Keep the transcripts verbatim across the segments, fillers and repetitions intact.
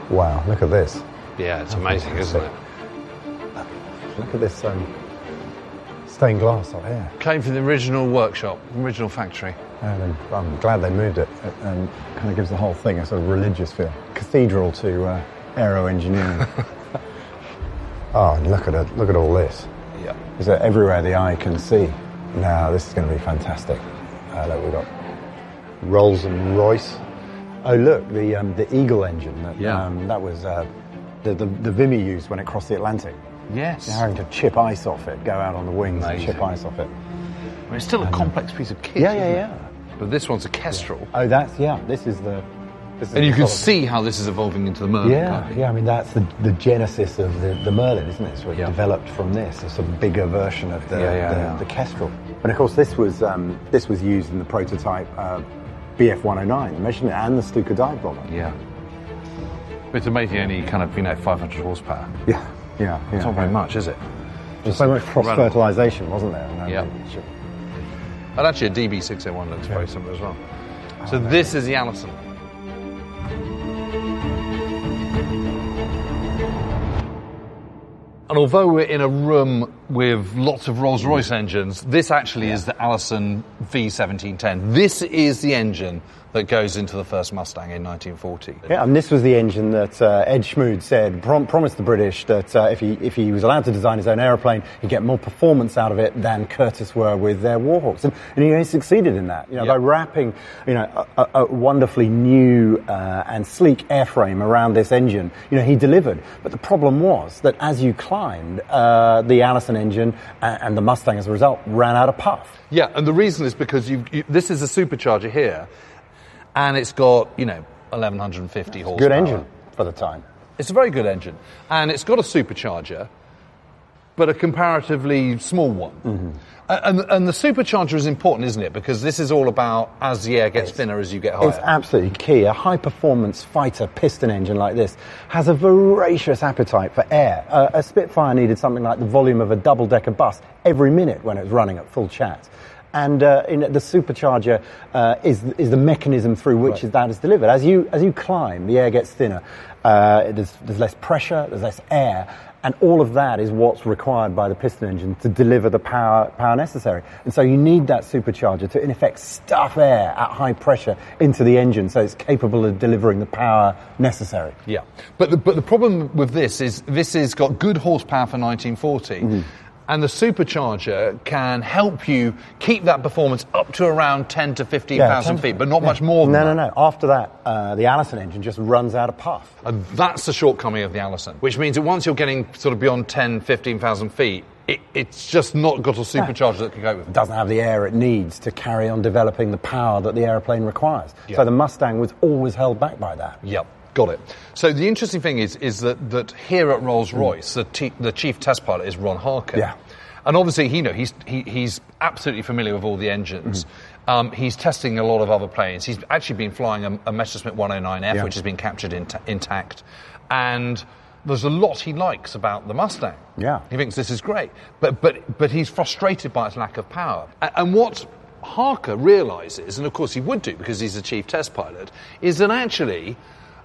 Wow, look at this. Yeah, it's amazing, isn't it? Look at this um, stained glass up here. Came from the original workshop, original factory. And I'm glad they moved it. It um, kind of gives the whole thing a sort of religious feel. Cathedral to uh, aero engineering. Oh, and look at it! Look at all this. Yeah. Is it everywhere the eye can see? Now this is going to be fantastic. Uh, look, we've got Rolls and Royce. Oh, look, the um, the Eagle engine. That, yeah. Um, that was uh, the, the the Vimy used when it crossed the Atlantic. Yes. You're having to chip ice off it, go out on the wings Amazing. and chip ice off it. I mean, it's still a and, complex piece of kit. Yeah, yeah, isn't it? yeah. But this one's a Kestrel. Yeah. Oh, that's yeah. This is the. This is and you the can sort of, see how this is evolving into the Merlin. Yeah, yeah. I mean, that's the, the genesis of the, the Merlin, isn't it? So it yeah. developed from this, a sort of bigger version of the yeah, yeah, the, yeah. the Kestrel. And of course, this was um, this was used in the prototype uh, B F one oh nine, the Messerschmitt and the Stuka dive bomber. Yeah. It's amazing, only kind of you know five hundred horsepower. Yeah, yeah. yeah it's not very yeah. much, is it? There's so much cross-fertilisation, wasn't there? And yeah. Should... And actually, a D B six oh one looks yeah. very similar as well. Oh, so no. this is the Allison. And although we're in a room with lots of Rolls-Royce engines, this actually yeah. is the Allison V seventeen ten. This is the engine that goes into the first Mustang in nineteen forty. Yeah, and this was the engine that uh, Ed Schmood said, prom- promised the British that uh, if he if he was allowed to design his own aeroplane, he'd get more performance out of it than Curtiss were with their Warhawks. And, and he succeeded in that, you know, yep. by wrapping, you know, a, a wonderfully new uh, and sleek airframe around this engine. You know, he delivered. But the problem was that as you climbed, uh, the Allison engine and, and the Mustang, as a result, ran out of puff. Yeah, and the reason is because you, you this is a supercharger here. And it's got, you know, eleven fifty horsepower. Good engine for the time. It's a very good engine. And it's got a supercharger, but a comparatively small one. Mm-hmm. And, and the supercharger is important, isn't it? Because this is all about as the air gets it's, thinner as you get higher. It's absolutely key. A high-performance fighter piston engine like this has a voracious appetite for air. Uh, a Spitfire needed something like the volume of a double-decker bus every minute when it was running at full chat. And uh, in, the supercharger uh, is is the mechanism through which right. that is delivered. As you as you climb, the air gets thinner. Uh, there's, there's less pressure. There's less air, and all of that is what's required by the piston engine to deliver the power power necessary. And so you need that supercharger to, in effect, stuff air at high pressure into the engine, so it's capable of delivering the power necessary. Yeah, but the, but the problem with this is this has got good horsepower for nineteen forty. Mm-hmm. And the supercharger can help you keep that performance up to around ten to fifteen thousand yeah, feet, but not yeah. much more than no, that. No, no, no. After that, uh, the Allison engine just runs out of puff. And that's the shortcoming of the Allison, which means that once you're getting sort of beyond ten, fifteen thousand feet, it, it's just not got a supercharger no. that can go with it. It doesn't have the air it needs to carry on developing the power that the aeroplane requires. Yep. So the Mustang was always held back by that. Yep. Got it. So the interesting thing is is that, that here at Rolls-Royce, mm. the, t- the chief test pilot is Ron Harker. Yeah. And obviously, you know, he's he, he's absolutely familiar with all the engines. Mm. Um, he's testing a lot of other planes. He's actually been flying a, a Messerschmitt one oh nine F, yeah. which has been captured in t- intact. And there's a lot he likes about the Mustang. Yeah. He thinks this is great. But but but he's frustrated by its lack of power. And, and what Harker realises, and of course he would do because he's the chief test pilot, is that actually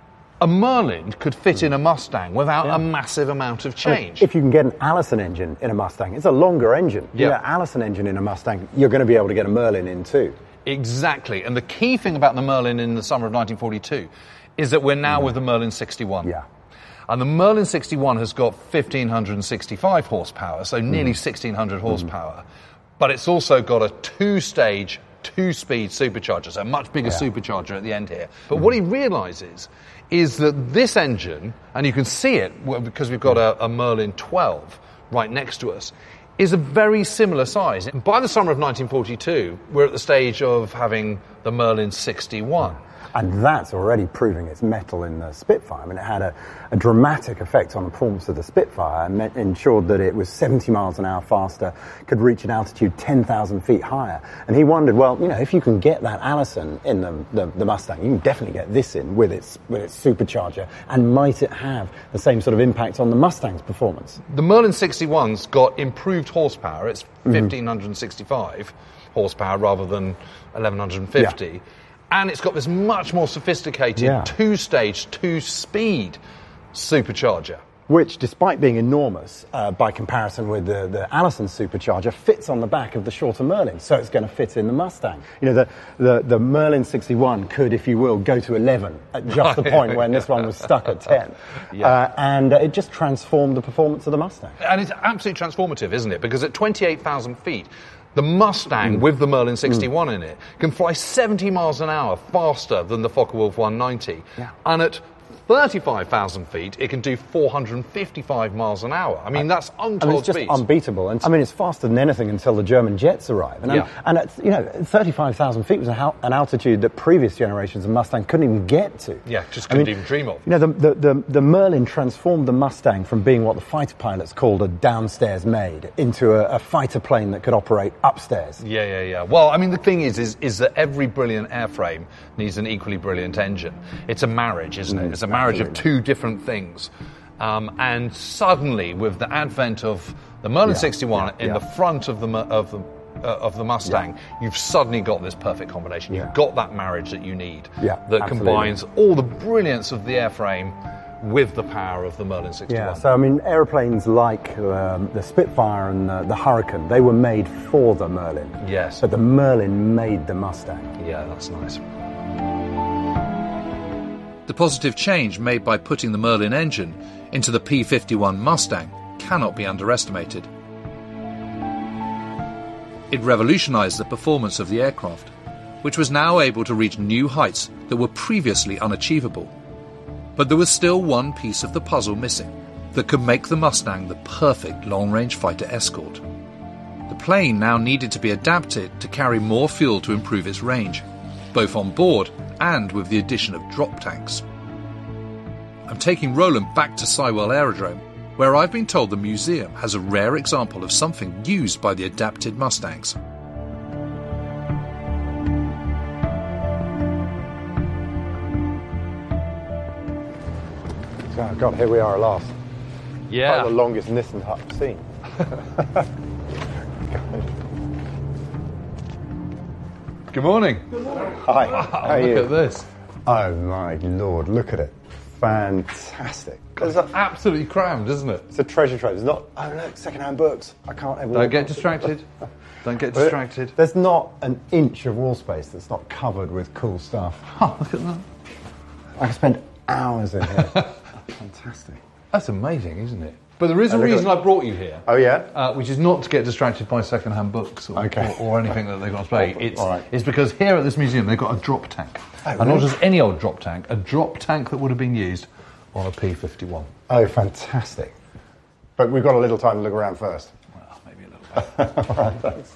a Merlin could fit in a Mustang without yeah. a massive amount of change. I mean, if you can get an Allison engine in a Mustang, it's a longer engine. Yeah. You know, Allison engine in a Mustang, you're going to be able to get a Merlin in too. Exactly. And the key thing about the Merlin in the summer of nineteen forty-two is that we're now mm. with the Merlin sixty-one. Yeah. And the Merlin sixty-one has got one thousand five hundred sixty-five horsepower, so nearly mm. sixteen hundred horsepower. Mm. But it's also got a two-stage, two-speed supercharger, so a much bigger yeah. supercharger at the end here. But mm. what he realises is that this engine, and you can see it because we've got a, a Merlin twelve right next to us, is a very similar size. And by the summer of nineteen forty-two, we're at the stage of having the Merlin sixty-one. And that's already proving its mettle in the Spitfire. I mean, it had a, a dramatic effect on the performance of the Spitfire and met, ensured that it was seventy miles an hour faster, could reach an altitude ten thousand feet higher. And he wondered, well, you know, if you can get that Allison in the, the, the Mustang, you can definitely get this in with its, with its supercharger. And might it have the same sort of impact on the Mustang's performance? The Merlin sixty-one's got improved horsepower. It's one thousand five hundred sixty-five mm-hmm. horsepower rather than eleven fifty. Yeah. And it's got this much more sophisticated Yeah. two-stage, two-speed supercharger. Which, despite being enormous uh, by comparison with the, the Allison supercharger, fits on the back of the shorter Merlin, so it's going to fit in the Mustang. You know, the, the, the Merlin sixty-one could, if you will, go to eleven at just the point when this one was stuck at ten. Yeah. Uh, and uh, it just transformed the performance of the Mustang. And it's absolutely transformative, isn't it? Because at twenty-eight thousand feet, the Mustang mm. with the Merlin sixty-one mm. in it can fly seventy miles an hour faster than the Focke-Wulf one ninety. Yeah. And at thirty-five thousand feet, it can do four hundred fifty-five miles an hour. I mean, that's untold I mean, it's just speed. unbeatable. And I mean, it's faster than anything until the German jets arrive. And, yeah. and at, you know, thirty-five thousand feet was an, an altitude that previous generations of Mustang couldn't even get to. Yeah, just couldn't I mean, even dream of. You know, the, the, the, the Merlin transformed the Mustang from being what the fighter pilots called a downstairs maid into a, a fighter plane that could operate upstairs. Yeah, yeah, yeah. Well, I mean, the thing is, is, is that every brilliant airframe needs an equally brilliant engine. It's a marriage, isn't it? It's a marriage Absolutely. of two different different things. Um, and suddenly, with the advent of the Merlin yeah, sixty-one yeah, in yeah. the front of the of the uh, of the Mustang, yeah. you've suddenly got this perfect combination. Yeah. You've got that marriage that you need, yeah, that absolutely. combines all the brilliance of the airframe with the power of the Merlin sixty-one. Yeah, so I mean, aeroplanes like um, the Spitfire and the, the Hurricane, they were made for the Merlin. Yes. But the Merlin made the Mustang. Yeah, that's nice. The positive change made by putting the Merlin engine into the P fifty-one Mustang cannot be underestimated. It revolutionised the performance of the aircraft, which was now able to reach new heights that were previously unachievable. But there was still one piece of the puzzle missing that could make the Mustang the perfect long-range fighter escort. The plane now needed to be adapted to carry more fuel to improve its range, both on board and with the addition of drop tanks. I'm taking Roland back to Sywell Aerodrome, where I've been told the museum has a rare example of something used by the adapted Mustangs. Oh God, here we are at last. Yeah. Probably the longest Nissan I've seen. Good morning. Good morning. Hi. Wow, How are look you? at this. Oh my Lord, look at it. Fantastic. It's absolutely crammed, isn't it? It's a treasure trove. It's not, oh look, second-hand books. I can't ever... Don't get distracted. Don't get distracted. There's not an inch of wall space that's not covered with cool stuff. Oh, look at that. I can spend hours in here. Fantastic. That's amazing, isn't it? But there is a reason I brought you here. Oh, yeah? Uh, which is not to get distracted by second-hand books or, okay. or, or anything that they've got to play. It's, All right. it's because here at this museum they've got a drop tank. Oh, and really? not just any old drop tank, a drop tank that would have been used on a P fifty-one. Oh, fantastic. But we've got a little time to look around first. Well, maybe a little bit. All right, thanks.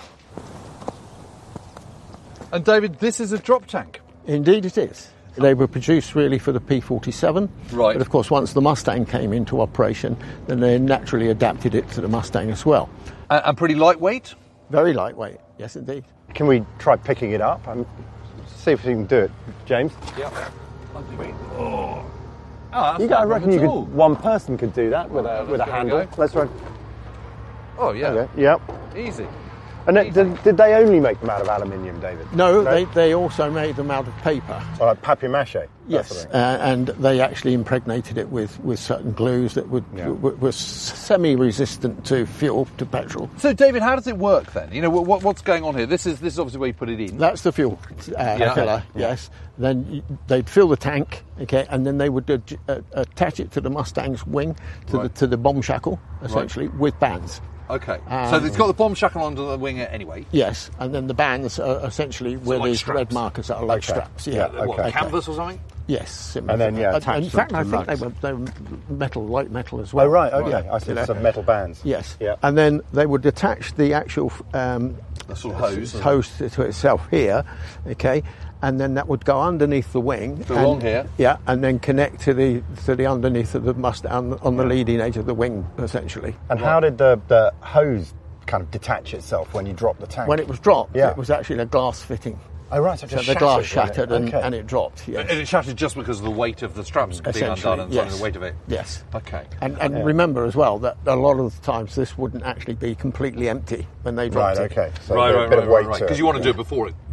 And David, this is a drop tank. Indeed it is. They were produced really for the P forty-seven. Right. But of course, once the Mustang came into operation, then they naturally adapted it to the Mustang as well. Uh, and pretty lightweight? Very lightweight, yes indeed. Can we try picking it up and see if we can do it, James? Yeah. Oh. Oh, you guys reckon you could, one person could do that with a, with a handle? Go. Let's run. Oh, yeah. Okay. Yep. Easy. And it, did, did they only make them out of aluminium, David? No, no? They, they also made them out of paper. Oh, like papier-mâché? Yes, uh, and they actually impregnated it with, with certain glues that would yeah. w- were semi-resistant to fuel, to petrol. So, David, how does it work then? You know, what, what's going on here? This is this is obviously where you put it in. That's the fuel uh, yeah. filler, yeah. yes. Then you, they'd fill the tank, okay, and then they would uh, uh, attach it to the Mustang's wing, to right. the to the bomb shackle, essentially, right. with bands. Okay, Um, so it's got the bomb shackle under the wing anyway. Yes, and then the bands are essentially where like these straps. red markers are, like Okay. straps. Yeah, Yeah, What, okay. canvas or something? Yes, similar. And then, yeah, Uh, attach in them fact, to I the think they lugs. were, they were metal, light metal as well. Oh, right, okay. Right. I see You know? some metal bands. Yes, Yeah. and then they would attach the actual um, The sort of hose. hose to, to itself here, okay, and then that would go underneath the wing. Go and, along here. Yeah, and then connect to the to the underneath of the Mustang on the leading edge of the wing, essentially. And how did the, the hose kind of detach itself when you dropped the tank? When it was dropped, Yeah. it was actually a glass fitting. Oh, right, so, it So just the glass shattered, shattered wasn't and, it? Okay. and it dropped. Yes. And it shattered just because of the weight of the straps being Essentially, undone and yes. the weight of it. Yes. Okay. And, and Yeah. remember as well that a lot of the times this wouldn't actually be completely empty when they dropped Right, it. okay. So right, a right, bit right, of weight right, right. to Because it. you want to do Yeah. it before it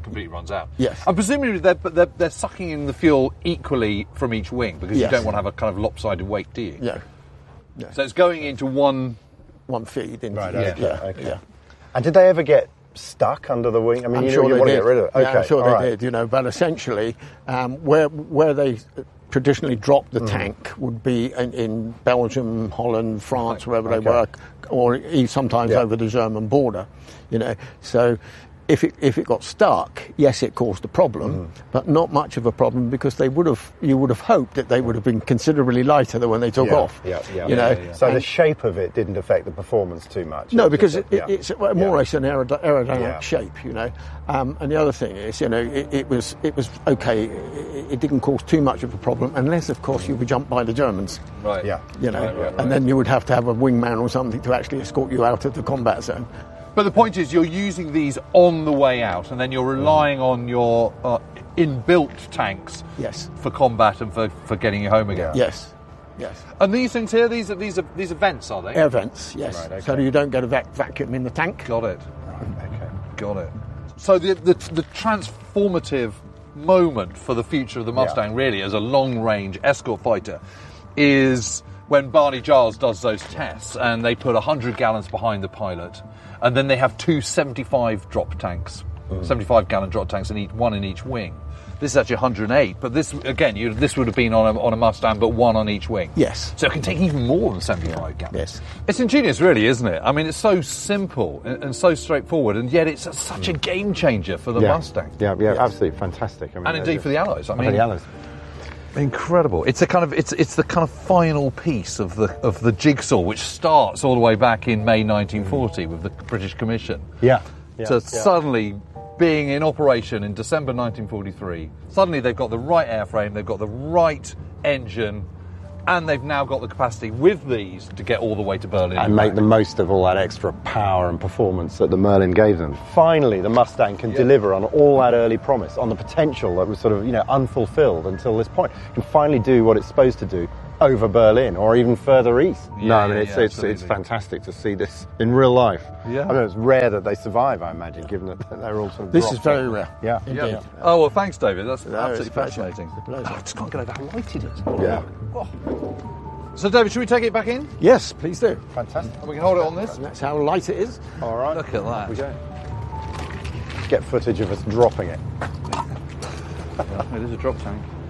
completely runs out. Yes. And presumably they're, but they're, they're sucking in the fuel equally from each wing, because Yes. you don't want to have a kind of lopsided weight, do you? Yeah. Yeah. So it's going into one... One feed. Into, Right, yeah, okay, yeah, okay. yeah. And did they ever get stuck under the wing? I mean, I'm you, sure know, you they want did. to get rid of it. Okay, Yeah, I'm sure all they right. did. You know, but essentially, um, where where they traditionally dropped the tank would be in, in Belgium, Holland, France, wherever they Okay. were, or e- sometimes Yeah. over the German border. You know, so. If it if it got stuck, yes, it caused a problem, but not much of a problem, because they would have you would have hoped that they would have been considerably lighter than when they took Yeah, off. yeah, yeah. You know, Yeah, yeah, yeah. So the And- shape of it didn't affect the performance too much. No, It because just- it, yeah. it's more Yeah. or less an aerod- aerodynamic Yeah. shape, you know. Um, and the other thing is, you know, it, it was it was okay. It, it didn't cause too much of a problem, unless, of course, you were jumped by the Germans. Right. Yeah. You know, Right, right, right. and then you would have to have a wingman or something to actually escort you out of the combat zone. But the point is, you're using these on the way out, and then you're relying on your uh, inbuilt tanks Yes. for combat and for, for getting you home again. Yes. Yes. And these things here, these are these are these are vents, are they? Air vents. Yes. Right, okay. So you don't get a vac- vacuum in the tank. Got it. Okay. Got it. So the, the the transformative moment for the future of the Mustang, really, as a long-range escort fighter, is when Barney Giles does those tests, and they put one hundred gallons behind the pilot, and then they have two seventy-five drop tanks, seventy-five gallon drop tanks, in each one in each wing. This is actually one hundred eight, but this again, you, this would have been on a, on a Mustang, but one on each wing. Yes. So it can take even more than seventy-five gallons. Yes. It's ingenious, really, isn't it? I mean, it's so simple and, and so straightforward, and yet it's a, such a game changer for the Yeah. Mustang. Yeah, yeah, absolutely fantastic. I mean, And indeed for the Allies. I for mean, the Allies. incredible. It's a kind of it's it's the kind of final piece of the of the jigsaw, which starts all the way back in May nineteen forty with the British Commission. Yeah. yeah to yeah. suddenly being in operation in December nineteen forty-three. Suddenly they've got the right airframe, they've got the right engine, and they've now got the capacity with these to get all the way to Berlin. and make the most of all that extra power and performance that the Merlin gave them. Finally, the Mustang can Yeah. deliver on all that early promise, on the potential that was sort of, you know, unfulfilled until this point. It can finally do what it's supposed to do over Berlin or even further east. Yeah, no, I mean, yeah, it's, yeah, it's, it's absolutely. fantastic to see this in real life. Yeah. I mean, it's rare that they survive, I imagine, given that they're all sort of This dropped. is very rare. Yeah. Indeed. Yeah. Oh, well, thanks, David. That's No, absolutely it's a pleasure. fascinating. It's a pleasure. Oh, I just can't get over how light it is. Yeah. So, David, should we take it back in? Yes, please do. Fantastic. And we can hold it on this? And that's how light it is. All right. Look at that. We go. Get footage of us dropping it. It is a drop tank.